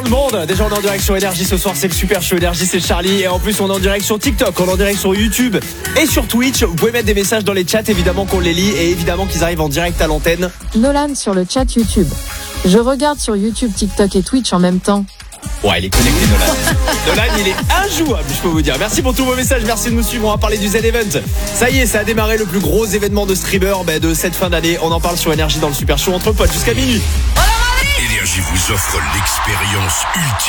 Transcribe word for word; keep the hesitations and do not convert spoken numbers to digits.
Le monde, déjà on est en direct sur Énergie ce soir, c'est le super show Énergie, c'est Charlie. Et en plus on est en direct sur TikTok, on est en direct sur YouTube et sur Twitch. Vous pouvez mettre des messages dans les chats, évidemment qu'on les lit et évidemment qu'ils arrivent en direct à l'antenne. Nolan sur le chat YouTube. Je regarde sur YouTube, TikTok et Twitch en même temps. Ouais, il est connecté Nolan. Nolan, il est injouable, je peux vous dire. Merci pour tous vos messages, merci de nous suivre. On va parler du Z-Event. Ça y est, ça a démarré, le plus gros événement de streamer bah, de cette fin d'année. On en parle sur Énergie dans le super show entre potes jusqu'à minuit. Énergie vous offre l'expérience ultime.